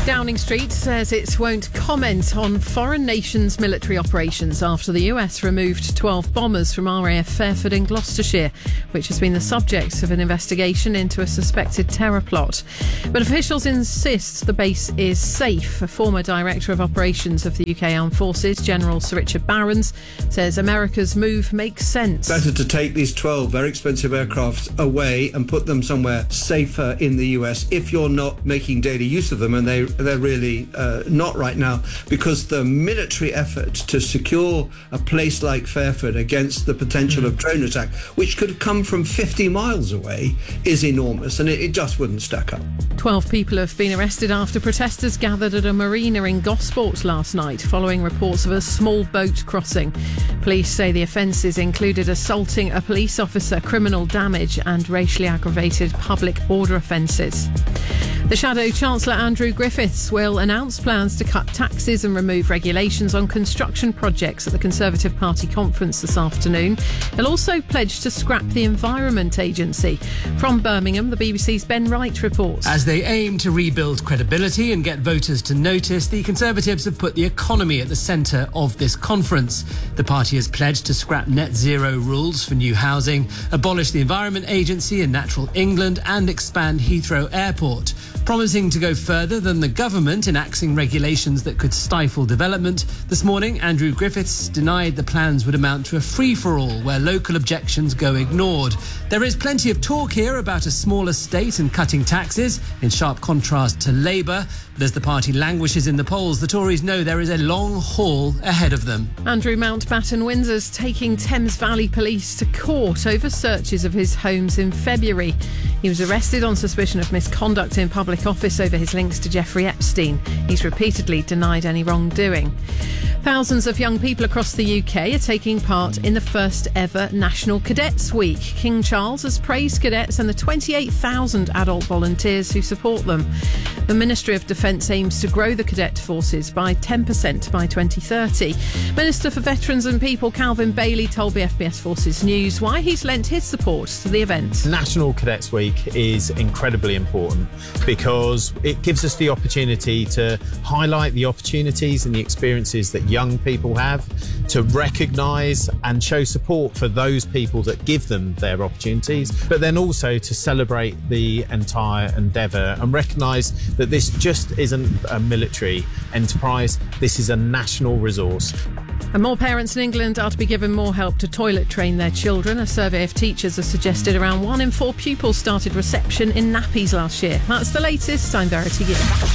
Downing Street says it won't comment on foreign nations' military operations after the US removed 12 bombers from RAF Fairford in Gloucestershire, which has been the subject of an investigation into a suspected terror plot. But officials insist the base is safe. A former Director of Operations of the UK Armed Forces, General Sir Richard Barrons, says America's move makes sense. Better to take these 12 very expensive aircraft away and put them somewhere safer in the US if you're not making daily use of them, and they're really not right now, because the military effort to secure a place like Fairford against the potential of drone attack, which could come from 50 miles away, is enormous, and it just wouldn't stack up. 12 people have been arrested after protesters gathered at a marina in Gosport last night following reports of a small boat crossing. Police say the offences included assaulting a police officer, criminal damage and racially aggravated public order offences. The Shadow Chancellor Andrew Griffiths will announce plans to cut taxes and remove regulations on construction projects at the Conservative Party conference this afternoon. He'll also pledge to scrap the Environment Agency. From Birmingham, the BBC's Ben Wright reports. As they aim to rebuild credibility and get voters to notice, the Conservatives have put the economy at the centre of this conference. The party has pledged to scrap net zero rules for new housing, abolish the Environment Agency and Natural England and expand Heathrow Airport. Promising to go further than the government in axing regulations that could stifle development, this morning Andrew Griffiths denied the plans would amount to a free-for-all where local objections go ignored. There is plenty of talk here about a smaller state and cutting taxes, in sharp contrast to Labour. But as the party languishes in the polls, the Tories know there is a long haul ahead of them. Andrew Mountbatten Windsor's taking Thames Valley Police to court over searches of his homes in February. He was arrested on suspicion of misconduct in public office over his links to Jeffrey Epstein. He's repeatedly denied any wrongdoing. Thousands of young people across the UK are taking part in the first ever National Cadets Week. King Charles has praised cadets and the 28,000 adult volunteers who support them. The Ministry of Defence aims to grow the cadet forces by 10% by 2030. Minister for Veterans and People Calvin Bailey told BFBS Forces News why he's lent his support to the event. National Cadets Week is incredibly important because it gives us the opportunity to highlight the opportunities and the experiences that young people have, to recognise and show support for those people that give them their opportunities, but then also to celebrate the entire endeavour and recognise that this just isn't a military enterprise, this is a national resource. And more parents in England are to be given more help to toilet train their children. A survey of teachers has suggested around 1 in 4 pupils started reception in nappies last year. That's the latest. I'm Verity Gill.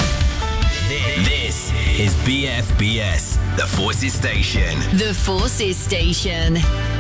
This is BFBS, the Forces Station. The Forces Station.